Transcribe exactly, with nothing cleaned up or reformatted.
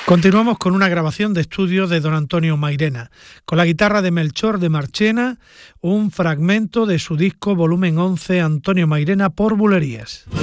Continuamos con una grabación de estudio de don Antonio Mairena, con la guitarra de Melchor de Marchena, un fragmento de su disco volumen once Antonio Mairena por Bulerías.